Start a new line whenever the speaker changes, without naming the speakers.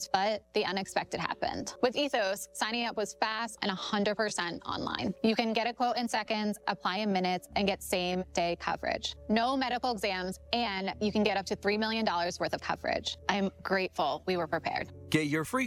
but the unexpected happened. With Ethos, signing up was fast and 100% online. You can get a quote in seconds, apply in minutes, and get same-day coverage. No medical exams, and you can get up to $3 million worth of coverage. I'm grateful we were prepared.
Get your free